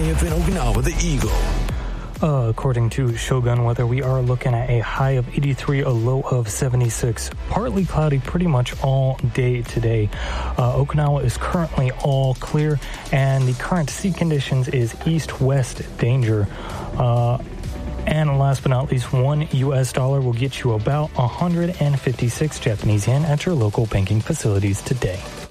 AFN Okinawa, the Eagle. According to Shogun Weather, we are looking at a high of 83, a low of 76. Partly cloudy pretty much all day today. Okinawa is currently all clear, and the current sea conditions is east-west danger. And last but not least, $1 US will get you about 156 Japanese yen at your local banking facilities today.